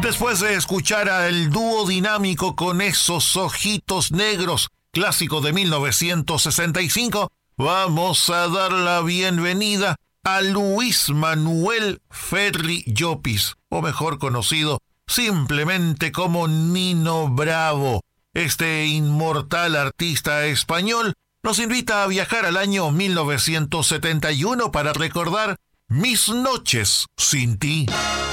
Después de escuchar al dúo dinámico Con esos ojitos negros, clásico de 1965, vamos a dar la bienvenida a Luis Manuel Ferri Llopis, o mejor conocido simplemente como Nino Bravo. Este inmortal artista español nos invita a viajar al año 1971 para recordar Mis noches sin ti.